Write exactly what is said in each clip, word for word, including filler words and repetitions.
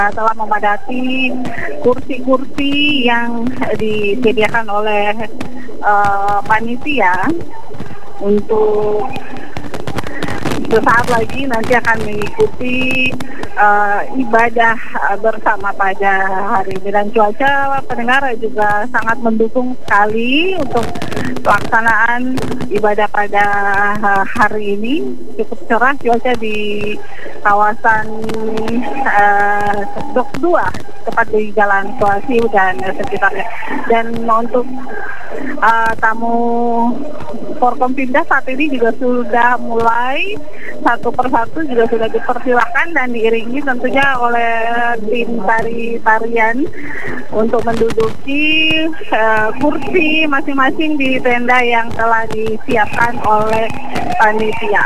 telah memadati kursi-kursi yang disediakan oleh uh, panitia untuk sesaat lagi nanti akan mengikuti uh, ibadah uh, bersama pada hari ini. Dan cuaca pendengar juga sangat mendukung sekali untuk pelaksanaan ibadah pada uh, hari ini. Cukup cerah cuaca di kawasan uh, Dok dua, tepat di Jalan Sulawesi dan sekitarnya. Dan untuk uh, tamu Forkompimda saat ini juga sudah mulai satu persatu juga sudah dipersilakan dan diiringi tentunya oleh tim tari-tarian untuk menduduki uh, kursi masing-masing di tenda yang telah disiapkan oleh panitia.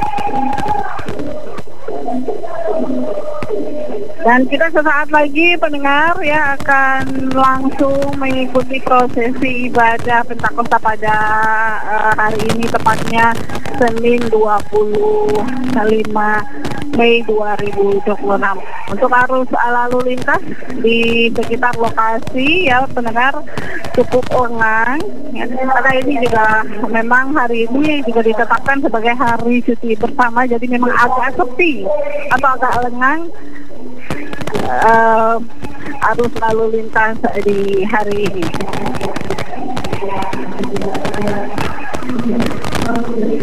Dan kita sesaat lagi pendengar ya akan langsung mengikuti prosesi ibadah Pentakosta pada uh, hari ini, tepatnya Senin dua puluh lima Mei dua ribu dua puluh enam. Untuk arus lalu lintas di sekitar lokasi ya pendengar cukup lengang ya, karena ini juga memang hari ini juga ditetapkan sebagai hari cuti bersama, jadi memang agak sepi atau agak lengang uh, arus lalu lintas di hari ini.